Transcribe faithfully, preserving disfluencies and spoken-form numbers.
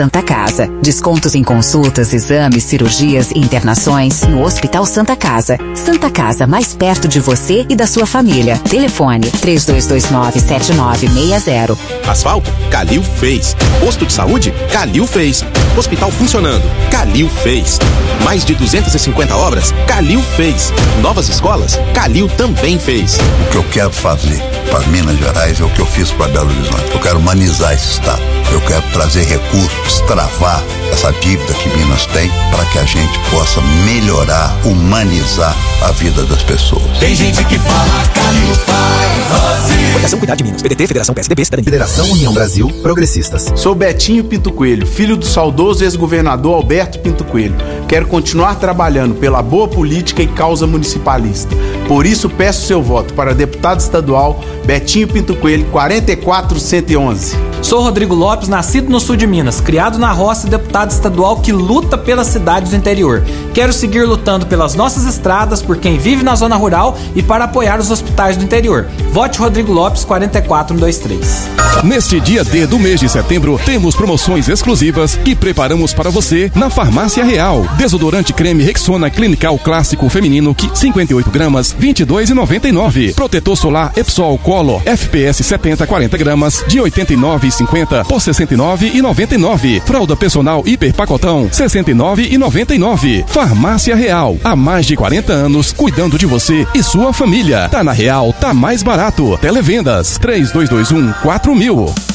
Santa Casa. Descontos em consultas, exames, cirurgias e internações no Hospital Santa Casa. Santa Casa, mais perto de você e da sua família. Telefone três dois dois nove, sete nove seis zero. Asfalto? Calil fez. Posto de saúde? Calil fez. Hospital funcionando? Calil fez. Mais de duzentas e cinquenta obras? Calil fez. Novas escolas? Calil também fez. O que eu quero fazer para Minas Gerais é o que eu fiz para Belo Horizonte. Eu quero humanizar esse estado. Eu quero trazer recursos, travar essa dívida que Minas tem para que a gente possa melhorar, humanizar a vida das pessoas. Tem gente que fala, Calil faz. Fundação Cuidar de Minas. P D T, Federação P S D B, Cidadania. Federação União Brasil, Progressistas. Sou Betinho Pinto Coelho, filho do saudoso ex-governador Alberto Pinto Coelho. Quero continuar trabalhando pela boa política e causa municipalista. Por isso peço seu voto para deputado estadual Betinho Pinto Coelho, quarenta e quatro cento e onze. Sou Rodrigo Lopes, nascido no sul de Minas, criado na roça e deputado estadual que luta pelas cidades do interior. Quero seguir lutando pelas nossas estradas, por quem vive na zona rural e para apoiar os hospitais do interior. Vote Rodrigo Lopes, quarenta e quatro cento e vinte e três. Neste dia D do mês de setembro, temos promoções exclusivas que preparamos para você na Farmácia Real. Desodorante creme Rexona Clinical Clássico Feminino, cinquenta e oito gramas, vinte e dois reais e noventa e nove centavos. Protetor solar Epsol Color F P S setenta, quarenta gramas, de oitenta e nove reais e cinquenta centavos por sessenta e nove reais e noventa e nove centavos. Fralda personal hiper pacotão, sessenta e nove reais e noventa e nove centavos. Farmácia Real, há mais de quarenta anos, cuidando de você e sua família. Tá na Real, tá mais barato. Televendas três dois dois um, quatro mil.